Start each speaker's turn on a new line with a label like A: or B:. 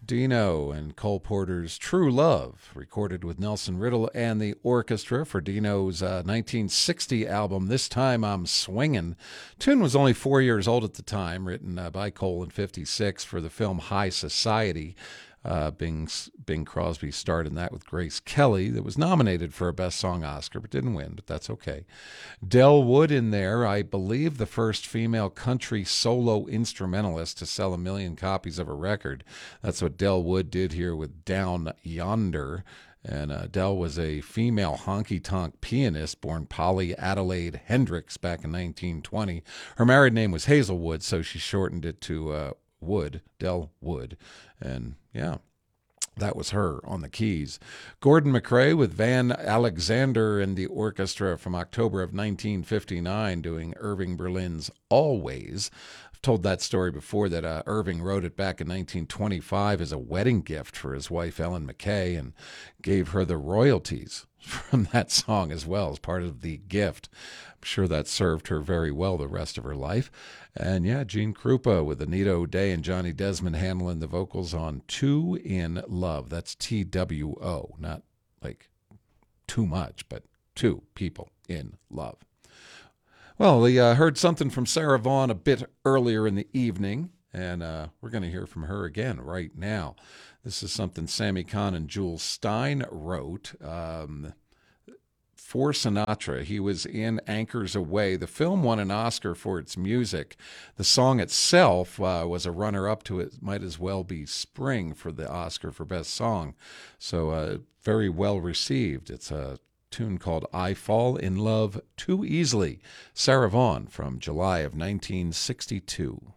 A: Dino and Cole Porter's True Love, recorded with Nelson Riddle and the orchestra for Dino's 1960 album, This Time I'm Swingin'. Tune was only 4 years old at the time, written by Cole in 56 for the film High Society. Bing Crosby starred in that with Grace Kelly, that was nominated for a Best Song Oscar, but didn't win, but that's okay. Del Wood in there, I believe the first female country solo instrumentalist to sell 1 million copies of a record. That's what Del Wood did here with Down Yonder. And Del was a female honky-tonk pianist born Polly Adelaide Hendricks back in 1920. Her married name was Hazelwood, so she shortened it to Wood, Del Wood. And yeah, that was her on the keys. Gordon MacRae with Van Alexander and the orchestra from October of 1959 doing Irving Berlin's Always. I've told that story before, that Irving wrote it back in 1925 as a wedding gift for his wife Ellen McKay and gave her the royalties from that song as well as part of the gift. I'm sure that served her very well the rest of her life. And yeah, Gene Krupa with Anita O'Day and Johnny Desmond handling the vocals on Two in Love. That's TWO, not like too much, but two people in love. Well, we heard something from Sarah Vaughan a bit earlier in the evening, and we're going to hear from her again right now. This is something Sammy Cahn and Jules Stein wrote for Sinatra. He was in Anchors Away. The film won an Oscar for its music. The song itself was a runner-up to It Might As Well Be Spring for the Oscar for Best Song. So very well received. It's a tune called I Fall in Love Too Easily. Sarah Vaughan from July of 1962.